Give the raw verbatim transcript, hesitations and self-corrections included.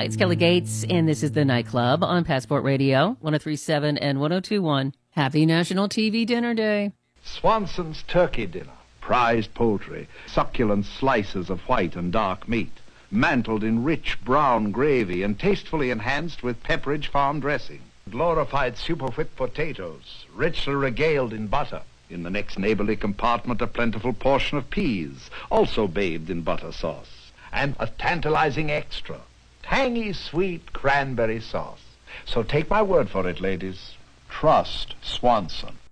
it's Kelly Gates, and this is The Nightclub on Passport Radio, one oh three point seven and one oh two point one. Happy National T V Dinner Day. Swanson's Turkey Dinner. Prized poultry, succulent slices of white and dark meat, mantled in rich brown gravy and tastefully enhanced with Pepperidge Farm dressing. Glorified super-whipped potatoes, richly regaled in butter. In the next neighborly compartment, a plentiful portion of peas, also bathed in butter sauce. And a tantalizing extra, tangy sweet cranberry sauce. So take my word for it, ladies. Trust Swanson.